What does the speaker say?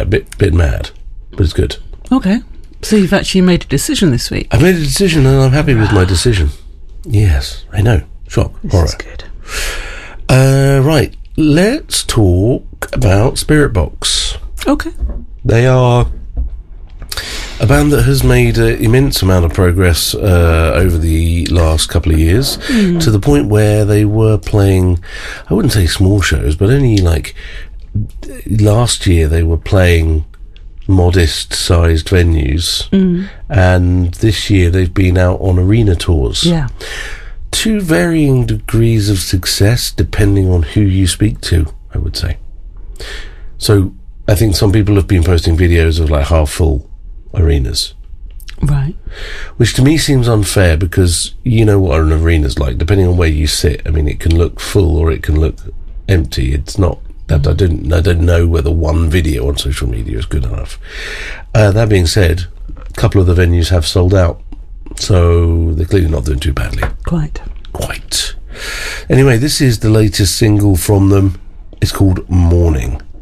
a bit mad, but it's good. Okay. So you've actually made a decision this week. I've made a decision and I'm happy with my decision. Yes, I know. Shock. This is good. Right, let's talk about Spirit Box. Okay. They are a band that has made an immense amount of progress over the last couple of years, to the point where they were playing, I wouldn't say small shows, but only like last year they were playing modest sized venues, and this year they've been out on arena tours. Yeah. To varying degrees of success depending on who you speak to, I would say. So I think some people have been posting videos of like half full arenas, Right. which to me seems unfair, because you know what an arena's like. Depending on where you sit, I mean, it can look full or it can look empty. It's not that I don't know whether one video on social media is good enough. That being said, a couple of the venues have sold out, so they're clearly not doing too badly. Quite. Anyway, this is the latest single from them. It's called Morning.